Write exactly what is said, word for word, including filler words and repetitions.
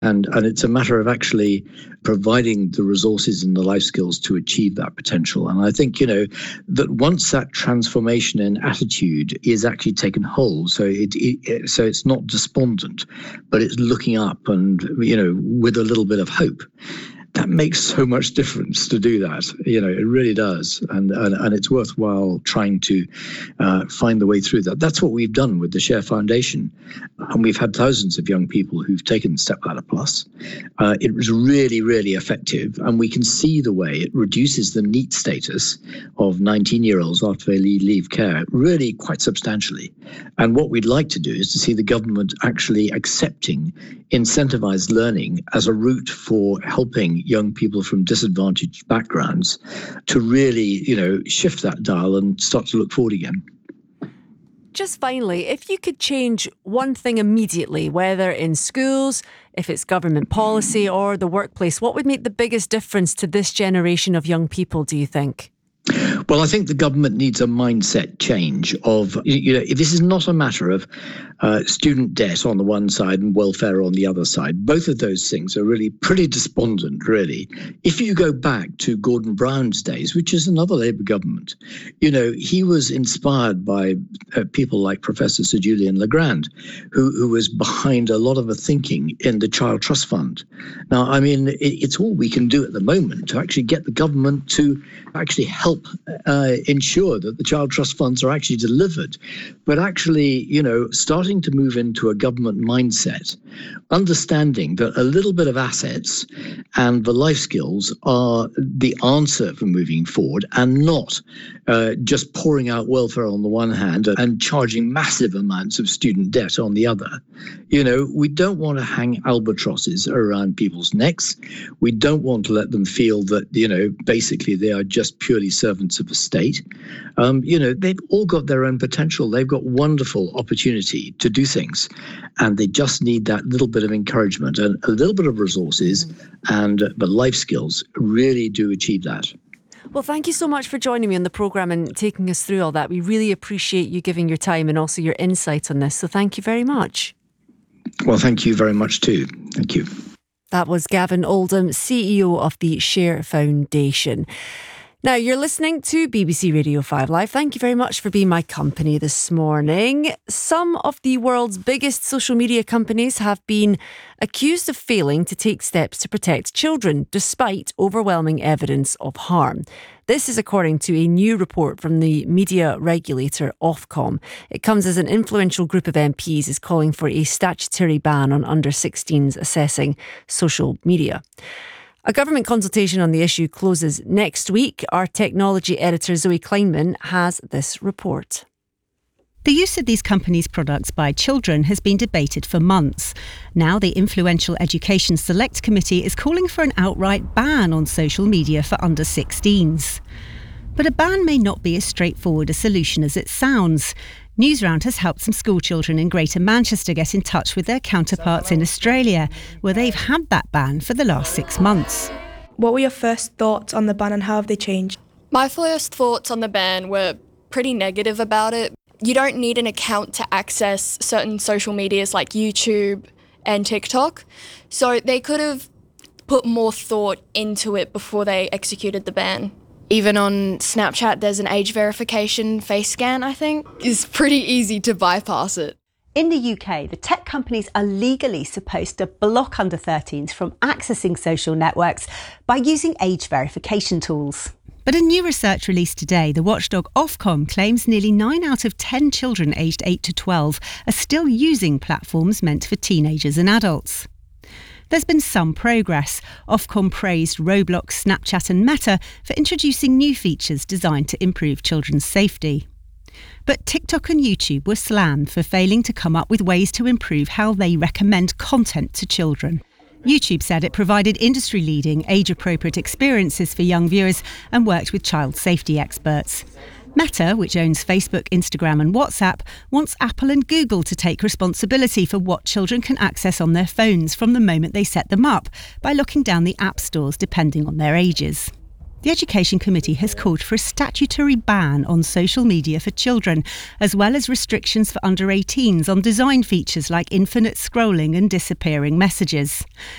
And, and it's a matter of actually providing the resources and the life skills to achieve that potential. And I think, you know, that once that transformation in attitude is actually taken hold, so it, it so it's not despondent, but it's looking up and, you know, with a little bit of hope. That makes so much difference to do that. You know, it really does. And and, and it's worthwhile trying to uh, find the way through that. That's what we've done with the Share Foundation. And we've had thousands of young people who've taken Stepladder Plus. Uh, it was really, really effective. And we can see the way it reduces the NEET status of nineteen-year-olds after they leave, leave care really quite substantially. And what we'd like to do is to see the government actually accepting incentivized learning as a route for helping young people from disadvantaged backgrounds to really, you know, shift that dial and start to look forward again. Just finally, if you could change one thing immediately, whether in schools, if it's government policy or the workplace, what would make the biggest difference to this generation of young people, do you think? Well, I think the government needs a mindset change of, you know, this is not a matter of uh, student debt on the one side and welfare on the other side. Both of those things are really pretty despondent, really. If you go back to Gordon Brown's days, which is another Labour government, you know, he was inspired by uh, people like Professor Sir Julian Legrand, who, who was behind a lot of the thinking in the Child Trust Fund. Now, I mean, it, it's all we can do at the moment to actually get the government to actually help Uh, ensure that the child trust funds are actually delivered, but actually, you know, starting to move into a government mindset, understanding that a little bit of assets and the life skills are the answer for moving forward, and not uh, just pouring out welfare on the one hand and charging massive amounts of student debt on the other. You know, we don't want to hang albatrosses around people's necks. We don't want to let them feel that, you know, basically they are just purely servants of the state. Um, you know, they've all got their own potential. They've got wonderful opportunity to do things, and they just need that little bit of encouragement and a little bit of resources, and the life skills really do achieve that. Well, thank you so much for joining me on the programme and taking us through all that. We really appreciate you giving your time and also your insight on this. So thank you very much. Well, thank you very much too. Thank you. That was Gavin Oldham, C E O of the Share Foundation. Now, you're listening to B B C Radio five Live. Thank you very much for being my company this morning. Some of the world's biggest social media companies have been accused of failing to take steps to protect children, despite overwhelming evidence of harm. This is according to a new report from the media regulator Ofcom. It comes as an influential group of M Ps is calling for a statutory ban on under sixteens assessing social media. A government consultation on the issue closes next week. Our technology editor Zoe Kleinman has this report. The use of these companies' products by children has been debated for months. Now the influential Education Select Committee is calling for an outright ban on social media for under sixteens. But a ban may not be as straightforward a solution as it sounds. Newsround has helped some schoolchildren in Greater Manchester get in touch with their counterparts in Australia, where they've had that ban for the last six months. What were your first thoughts on the ban and how have they changed? My first thoughts on the ban were pretty negative about it. You don't need an account to access certain social medias like YouTube and TikTok, so they could have put more thought into it before they executed the ban. Even on Snapchat, there's an age verification face scan, I think. It's pretty easy to bypass it. In the U K, the tech companies are legally supposed to block under thirteens from accessing social networks by using age verification tools. But in new research released today, the watchdog Ofcom claims nearly nine out of ten children aged eight to twelve are still using platforms meant for teenagers and adults. There's been some progress. Ofcom praised Roblox, Snapchat and Meta for introducing new features designed to improve children's safety. But TikTok and YouTube were slammed for failing to come up with ways to improve how they recommend content to children. YouTube said it provided industry-leading, age-appropriate experiences for young viewers and worked with child safety experts. Meta, which owns Facebook, Instagram and WhatsApp, wants Apple and Google to take responsibility for what children can access on their phones from the moment they set them up by locking down the app stores depending on their ages. The Education Committee has called for a statutory ban on social media for children, as well as restrictions for under eighteens on design features like infinite scrolling and disappearing messages.